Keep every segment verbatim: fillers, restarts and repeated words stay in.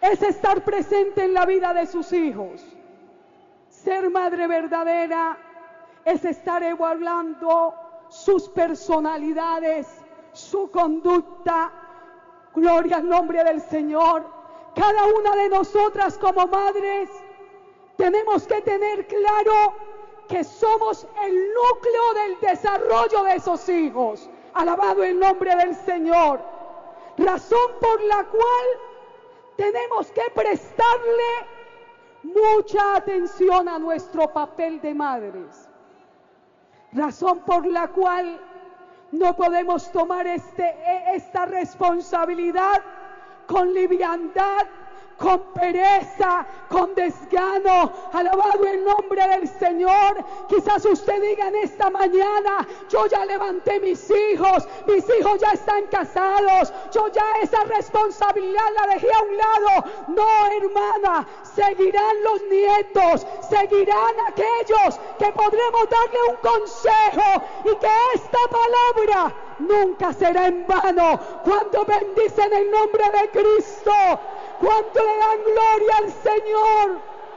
es estar presente en la vida de sus hijos. Ser madre verdadera es estar evaluando sus personalidades, su conducta. Gloria al nombre del Señor. Cada una de nosotras como madres tenemos que tener claro que somos el núcleo del desarrollo de esos hijos. Alabado el nombre del Señor. Razón por la cual tenemos que prestarle mucha atención a nuestro papel de madres. Razón por la cual no podemos tomar este, esta responsabilidad con liviandad, con pereza, con desgano. Alabado el nombre del Señor. Quizás usted diga en esta mañana: yo ya levanté mis hijos, mis hijos ya están casados, yo ya esa responsabilidad la dejé a un lado. No, hermana, seguirán los nietos, seguirán aquellos que podremos darle un consejo, y que esta palabra nunca será en vano. Cuando bendicen el nombre de Cristo, cuánto le dan gloria al Señor.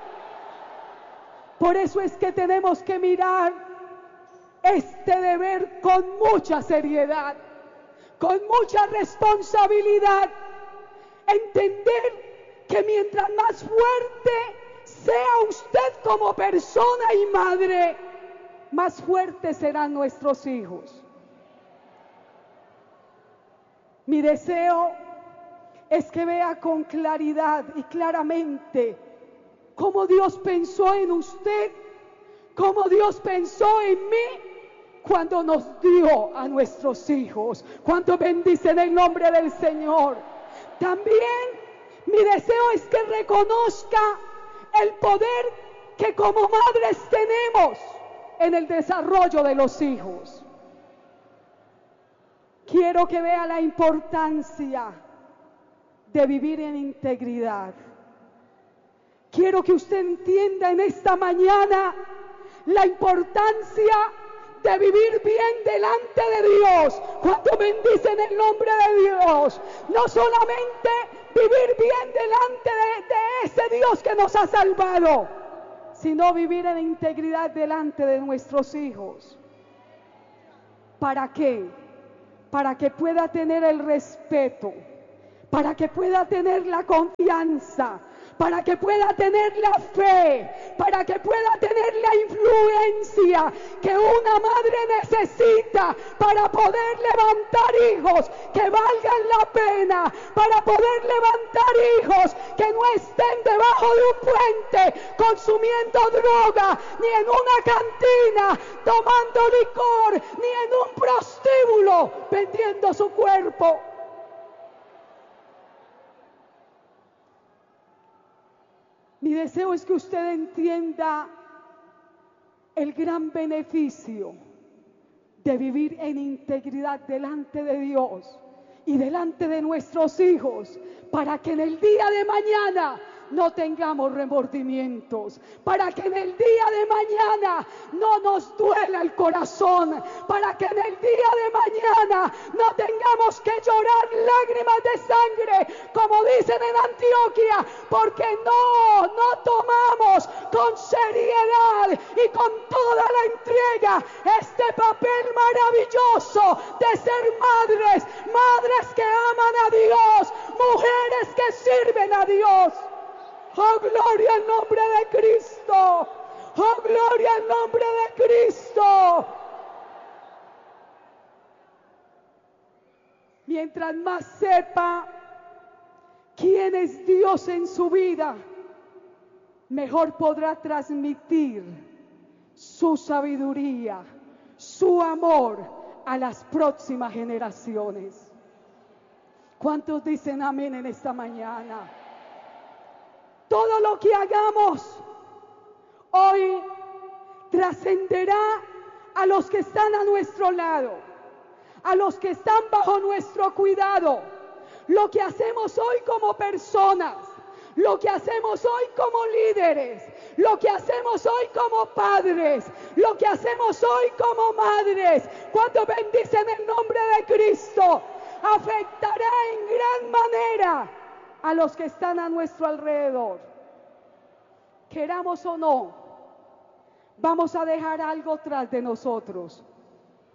Por eso es que tenemos que mirar este deber con mucha seriedad, con mucha responsabilidad. Entender que mientras más fuerte sea usted como persona y madre, más fuertes serán nuestros hijos. Mi deseo es que vea con claridad y claramente cómo Dios pensó en usted, cómo Dios pensó en mí cuando nos dio a nuestros hijos. Cuánto bendicen el nombre del Señor. También mi deseo es que reconozca el poder que como madres tenemos en el desarrollo de los hijos. Quiero que vea la importancia de vivir en integridad. Quiero que usted entienda en esta mañana la importancia de vivir bien delante de Dios. Cuando bendicen el nombre de Dios, no solamente vivir bien delante de, de ese Dios que nos ha salvado, sino vivir en integridad delante de nuestros hijos. ¿Para qué? Para que pueda tener el respeto, para que pueda tener la confianza, para que pueda tener la fe, para que pueda tener la influencia que una madre necesita para poder levantar hijos que valgan la pena, para poder levantar hijos que no estén debajo de un puente consumiendo droga, ni en una cantina tomando licor, ni en un prostíbulo vendiendo su cuerpo. Mi deseo es que usted entienda el gran beneficio de vivir en integridad delante de Dios y delante de nuestros hijos, para que en el día de mañana no tengamos remordimientos, para que en el día de mañana no nos duela el corazón, para que en el día de mañana no tengamos que llorar lágrimas de sangre, como dicen en Antioquia, porque no, no tomamos con seriedad y con toda la entrega este papel maravilloso de ser madres, madres que aman a Dios, mujeres que sirven a Dios. ¡Oh, gloria al nombre de Cristo! ¡Oh, gloria al nombre de Cristo! Mientras más sepa quién es Dios en su vida, mejor podrá transmitir su sabiduría, su amor a las próximas generaciones. ¿Cuántos dicen amén en esta mañana? Todo lo que hagamos hoy trascenderá a los que están a nuestro lado, a los que están bajo nuestro cuidado. Lo que hacemos hoy como personas, lo que hacemos hoy como líderes, lo que hacemos hoy como padres, lo que hacemos hoy como madres, cuando bendicen el nombre de Cristo, afectará en gran manera a los que están a nuestro alrededor. Queramos o no, vamos a dejar algo tras de nosotros.